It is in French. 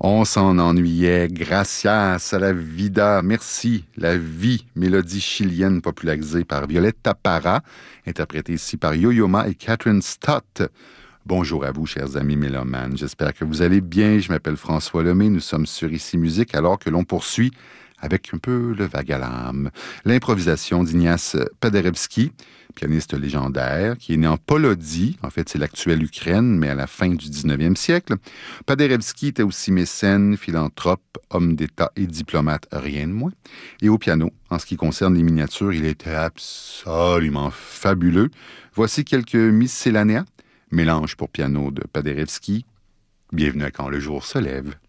On s'en ennuyait. Gracias a la vida. Merci. La vie, mélodie chilienne popularisée par Violetta Parra, interprétée ici par Yo-Yo Ma et Catherine Stott. Bonjour à vous, chers amis mélomanes. J'espère que vous allez bien. Je m'appelle François Lemay. Nous sommes sur Ici Musique alors que l'on poursuit avec un peu le vague à l'âme. L'improvisation d'Ignace Paderewski, pianiste légendaire, qui est né en Polodie. En fait, c'est l'actuelle Ukraine, mais à la fin du 19e siècle. Paderewski était aussi mécène, philanthrope, homme d'État et diplomate, rien de moins. Et au piano, en ce qui concerne les miniatures, il était absolument fabuleux. Voici quelques miscellanea. Mélange pour piano de Paderewski. Bienvenue à Quand le jour se lève.